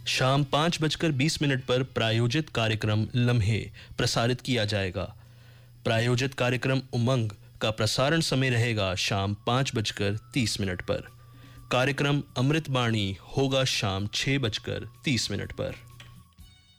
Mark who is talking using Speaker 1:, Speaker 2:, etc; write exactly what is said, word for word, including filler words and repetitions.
Speaker 1: शाम पाँच बजकर बीस मिनट पर प्रायोजित कार्यक्रम लम्हे प्रसारित किया जाएगा। प्रायोजित कार्यक्रम उमंग का प्रसारण समय रहेगा शाम पाँच बजकर तीस मिनट पर। कार्यक्रम अमृतवाणी होगा शाम छह बजकर तीस मिनट पर।